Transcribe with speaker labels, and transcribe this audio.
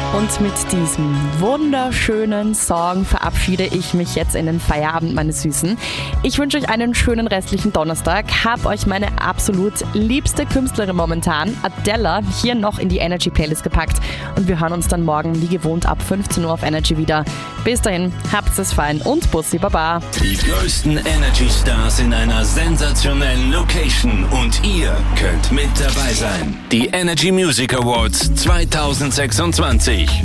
Speaker 1: Und mit diesem wunderschönen Song verabschiede ich mich jetzt in den Feierabend, meine Süßen. Ich wünsche euch einen schönen restlichen Donnerstag. Hab euch meine absolut liebste Künstlerin momentan, Adele, hier noch in die Energy Playlist gepackt. Und wir hören uns dann morgen wie gewohnt ab 15 Uhr auf Energy wieder. Bis dahin, habt es fein und Bussi Baba.
Speaker 2: Die größten Energy Stars in einer sensationellen Location und ihr könnt mit dabei sein. Die Energy Music Awards 2026.